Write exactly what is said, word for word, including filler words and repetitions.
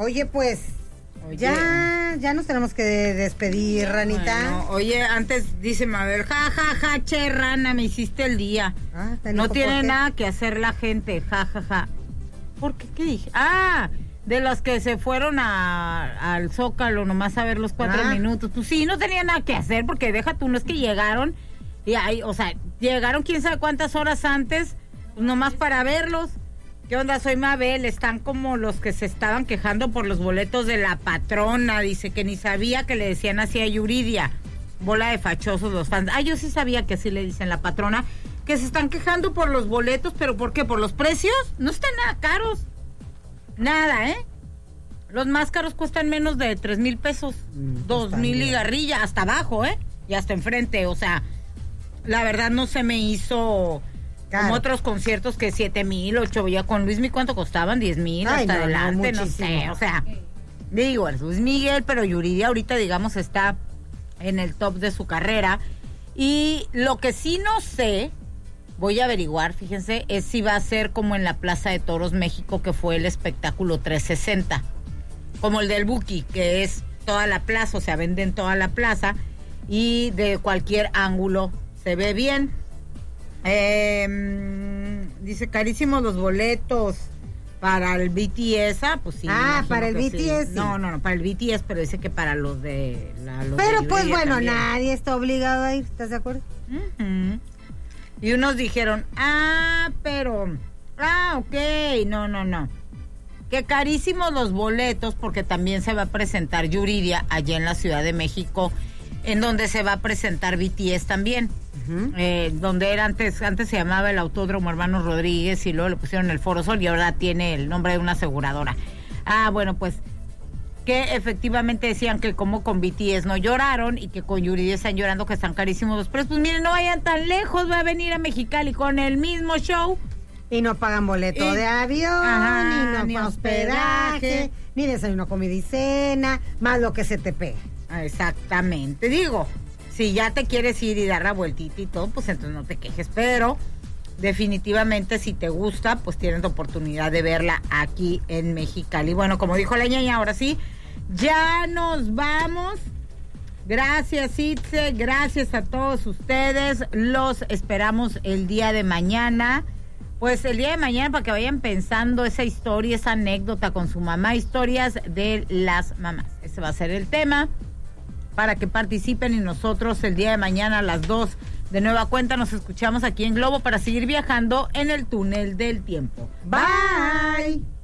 Oye, pues, oye. ya ya nos tenemos que despedir, Ranita. Bueno, oye, antes dice Mabel, ja, ja, ja, che, rana, me hiciste el día. Ah, no tiene nada que hacer la gente, ja, ja, ja. ¿Por qué? ¿Qué dije? Ah, de los que se fueron a, al Zócalo nomás a ver los cuatro ah. minutos. Pues sí, no tenía nada que hacer, porque deja tú, no es que llegaron, y ahí, o sea, llegaron quién sabe cuántas horas antes, pues nomás para verlos. ¿Qué onda? Soy Mabel, están como los que se estaban quejando por los boletos de la patrona, dice que ni sabía que le decían así a Yuridia, bola de fachosos los fans. Ah, yo sí sabía que así le dicen la patrona, que se están quejando por los boletos, pero ¿por qué? ¿Por los precios? No están nada caros, nada, ¿eh? Los más caros cuestan menos de tres mil pesos, mm, dos mil y garrilla, hasta abajo, ¿eh? Y hasta enfrente, o sea, la verdad no se me hizo... Claro. Como otros conciertos que siete mil, ocho, ya con Luis Miguel, ¿cuánto costaban? diez mil, hasta no, adelante, no, no sé, o sea, digo, es Luis Miguel, pero Yuridia ahorita, digamos, está en el top de su carrera, y lo que sí no sé, voy a averiguar, fíjense, es si va a ser como en la Plaza de Toros México, que fue el espectáculo trescientos sesenta, como el del Buki, que es toda la plaza, o sea, venden toda la plaza, y de cualquier ángulo se ve bien. Eh, dice, carísimos los boletos para el B T S, ah, pues sí. Ah, para el B T S. Sí. No, no, no, para el B T S, pero dice que para los de... La, los pero de pues bueno, también. Nadie está obligado a ir, ¿estás de acuerdo? Uh-huh. Y unos dijeron, ah, pero... Ah, ok, no, no, no. Que carísimos los boletos, porque también se va a presentar Yuridia allá en la Ciudad de México, en donde se va a presentar B T S también. Uh-huh. Eh, donde era antes, antes se llamaba el Autódromo Hermanos Rodríguez y luego le pusieron el Foro Sol y ahora tiene el nombre de una aseguradora. Ah, bueno, pues que efectivamente decían que como con B T S no lloraron y que con Yuridia están llorando que están carísimos los precios. Pues miren, no vayan tan lejos, va a venir a Mexicali con el mismo show. Y no pagan boleto y, de avión, ajá, ni, no ni hospedaje, hospedaje, ni desayuno, comida y cena, más lo que se te pega. Exactamente, digo, si ya te quieres ir y dar la vueltita y todo, pues entonces no te quejes, pero definitivamente si te gusta, pues tienes la oportunidad de verla aquí en Mexicali. Bueno, como dijo la ñaña, ahora sí, ya nos vamos. Gracias, Itze, gracias a todos ustedes, los esperamos el día de mañana. Pues el día de mañana para que vayan pensando esa historia, esa anécdota con su mamá, historias de las mamás. Ese va a ser el tema para que participen y nosotros el día de mañana a las dos de nueva cuenta nos escuchamos aquí en Globo para seguir viajando en el túnel del tiempo. Bye.